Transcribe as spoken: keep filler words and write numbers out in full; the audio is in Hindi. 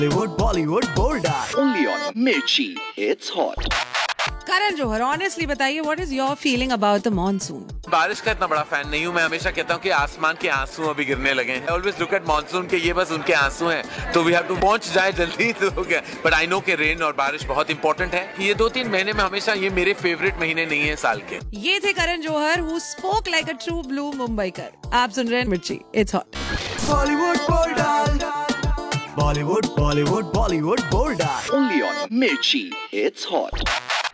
Bollywood, Bollywood, Bolda. Only on Mirchi. It's hot. Karan Johar, honestly बताइए, what is your feeling about the monsoon? बारिश का इतना बड़ा फैन नहीं हूँ मैं। हमेशा कहता हूँ कि आसमान के आंसू अभी गिरने लगे हैं। ऑलवेज लुक एट मॉनसून के ये बस उनके आंसू हैं, तो वी हैव टू पहुंच जाए जल्दी तो हो गया। बट आई नो के रेन और बारिश बहुत इंपॉर्टेंट है। ये दो तीन महीने में हमेशा ये मेरे फेवरेट महीने नहीं है साल के। ये थे Karan Johar, who spoke like a true blue Mumbaikar. आप सुन रहे हैं मिर्ची, it's hot. Bollywood, Bolda. Bollywood, Bollywood, Bollywood, Bolda. Only on Mirchi. It's hot.